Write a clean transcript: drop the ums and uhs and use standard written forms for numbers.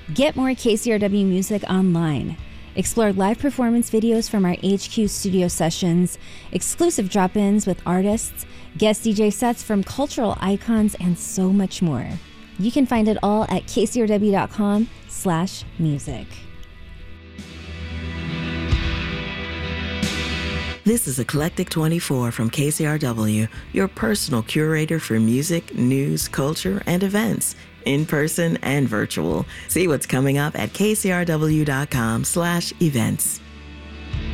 Get more KCRW music online. Explore live performance videos from our HQ studio sessions, exclusive drop-ins with artists, guest DJ sets from cultural icons, and so much more. You can find it all at kcrw.com/music. This is Eclectic 24 from KCRW, your personal curator for music, news, culture, and events, in person and virtual. See what's coming up at kcrw.com/events.